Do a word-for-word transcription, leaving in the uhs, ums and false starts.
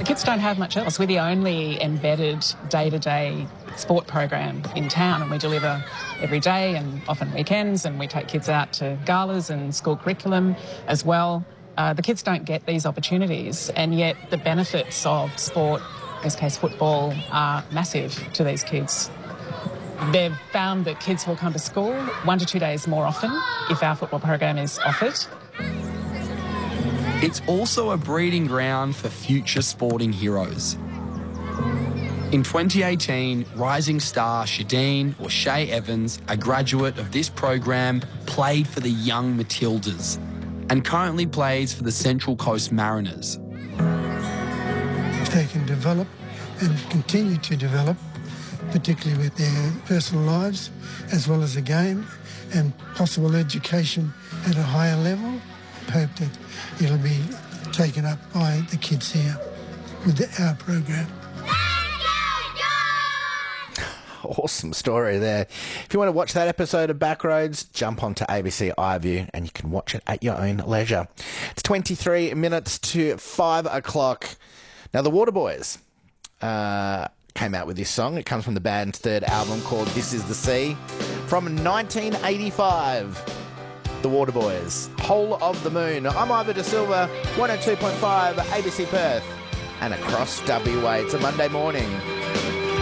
The kids don't have much else. We're the only embedded day-to-day sport program in town, and we deliver every day and often weekends, and we take kids out to galas and school curriculum as well. Uh, the kids don't get these opportunities, and yet the benefits of sport, in this case football, are massive to these kids. They've found that kids will come to school one to two days more often if our football program is offered. It's also a breeding ground for future sporting heroes. In twenty eighteen, rising star Shadeen or Shay Evans, a graduate of this program, played for the Young Matildas and currently plays for the Central Coast Mariners. If they can develop and continue to develop, particularly with their personal lives as well as the game and possible education at a higher level, hope that it'll be taken up by the kids here with the, our program. Awesome story there. If you want to watch that episode of Backroads, jump onto A B C iView and you can watch it at your own leisure. It's twenty-three minutes to five o'clock. Now, the Waterboys uh, came out with this song. It comes from the band's third album called This Is the Sea from nineteen eighty-five. The Waterboys, Whole of the Moon. I'm Ivor De Silva, one oh two point five A B C Perth and across W A. It's a Monday morning.